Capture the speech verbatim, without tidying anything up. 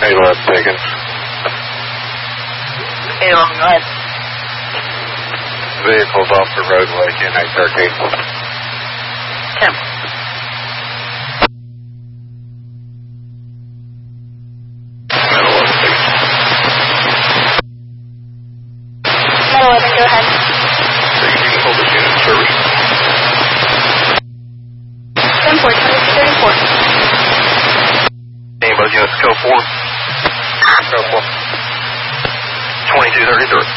eight eleven taken. eight eleven, go ahead. Vehicles off the roadway, ten eight thirteen. ten. eleven, go ahead. So you can hold this unit in service. ten four, twenty-two thirty-four. Any of those units, code four? Code four. twenty-two thirty-three.